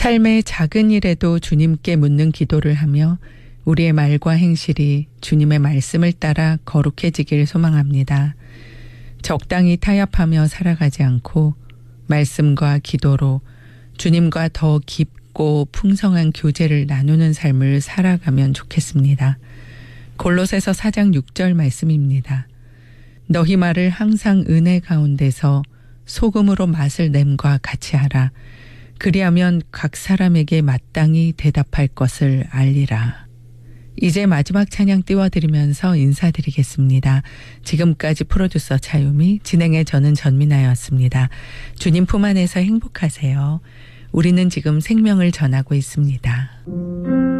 삶의 작은 일에도 주님께 묻는 기도를 하며 우리의 말과 행실이 주님의 말씀을 따라 거룩해지길 소망합니다. 적당히 타협하며 살아가지 않고 말씀과 기도로 주님과 더 깊고 풍성한 교제를 나누는 삶을 살아가면 좋겠습니다. 골로새서 4장 6절 말씀입니다. 너희 말을 항상 은혜 가운데서 소금으로 맛을 냄과 같이 하라. 그리하면 각 사람에게 마땅히 대답할 것을 알리라. 이제 마지막 찬양 띄워드리면서 인사드리겠습니다. 지금까지 프로듀서 차유미, 진행의 저는 전민아였습니다. 주님 품 안에서 행복하세요. 우리는 지금 생명을 전하고 있습니다.